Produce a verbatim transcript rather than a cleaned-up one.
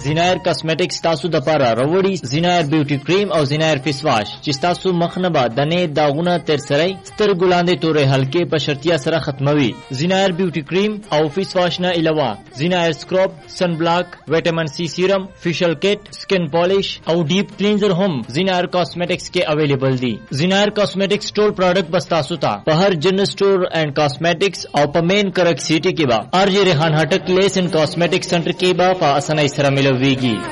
زینایر کاسمیټکس تاسو د پاره راوړي زینایر بیوټي کریم او زینایر فیس واش چې تاسو مخ نه با دنه داغونه تر سره سترګو لاندې تورې حلقې په شرطیا سره ختموي. زینایر بیوټي کریم او فیس واش نه علاوه زینایر سکرب، سن بلاک، وټامین سی سیرم، فیشل کټ، سکن پالیش او ډیپ کلینزر هم زینایر کاسمیټکس کې اویلیبل دي. زینایر کاسمیټکس ټول پروډکټ بس تاسو ته په هر جنرل سٹور اینڈ کاسمیټکس او په مین کرک سیټي کې با ار جی ریحان هټک لیس اینڈ کاسمیټکس سنټر کې با په اسانۍ سره ملويږي.